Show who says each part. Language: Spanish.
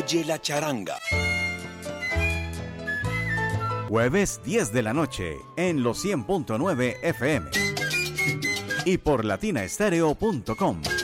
Speaker 1: Oye la charanga.
Speaker 2: Jueves 10 de la noche en los 100.9 FM y por latinaestereo.com.